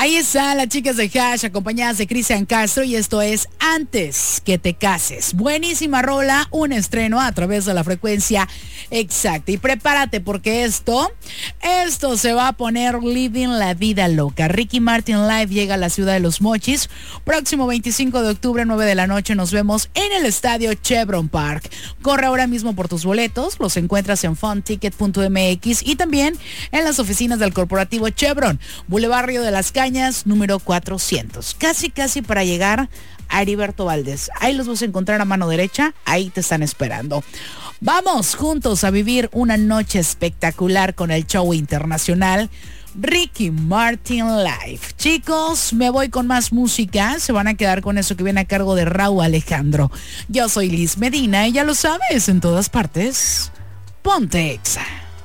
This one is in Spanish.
Ahí están las chicas de Hash acompañadas de Cristian Castro y esto es Antes que te cases. Buenísima rola, un estreno a través de la frecuencia exacta. Y prepárate porque esto se va a poner living la vida loca. Ricky Martin Live llega a la ciudad de Los Mochis. Próximo 25 de octubre, 9 de la noche, nos vemos en el estadio Chevron Park. Corre ahora mismo por tus boletos. Los encuentras en funticket.mx y también en las oficinas del corporativo Chevron, Boulevard Río de las Cañas, número 400. Casi para llegar a Heriberto Valdés. Ahí los vas a encontrar a mano derecha, ahí te están esperando. Vamos juntos a vivir una noche espectacular con el show internacional Ricky Martin Live. Chicos, me voy con más música. Se van a quedar con eso que viene a cargo de Raúl Alejandro. Yo soy Liz Medina y ya lo sabes, en todas partes, ponte Exa.